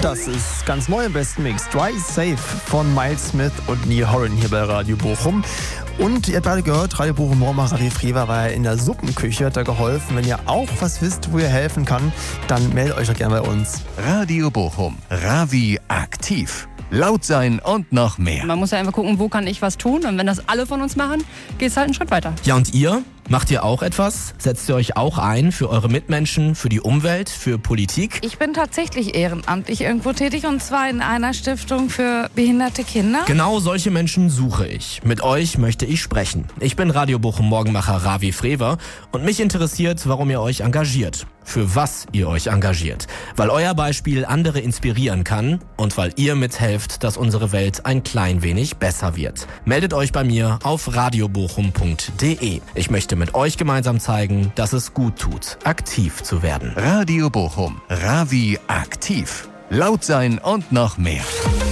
Das ist ganz neu im besten Mix. Dry Safe von Miles Smith und Neil Horan hier bei Radio Bochum. Und ihr habt gerade gehört, Radio Bochum Morgenmacher Ravi Frevert war ja in der Suppenküche, hat da geholfen. Wenn ihr auch was wisst, wo ihr helfen kann, dann meldet euch doch gerne bei uns. Radio Bochum, Ravi aktiv. Laut sein und noch mehr. Man muss ja einfach gucken, wo kann ich was tun. Und wenn das alle von uns machen, geht es halt einen Schritt weiter. Ja, und ihr? Macht ihr auch etwas? Setzt ihr euch auch ein für eure Mitmenschen, für die Umwelt, für Politik? Ich bin tatsächlich ehrenamtlich irgendwo tätig, und zwar in einer Stiftung für behinderte Kinder. Genau solche Menschen suche ich. Mit euch möchte ich sprechen. Ich bin Radio Bochum Morgenmacher Ravi Frevert und mich interessiert, warum ihr euch engagiert. Für was ihr euch engagiert. Weil euer Beispiel andere inspirieren kann und weil ihr mithelft, dass unsere Welt ein klein wenig besser wird. Meldet euch bei mir auf radiobochum.de. Ich möchte mit euch gemeinsam zeigen, dass es gut tut, aktiv zu werden. Radio Bochum, Ravi aktiv. Laut sein und noch mehr.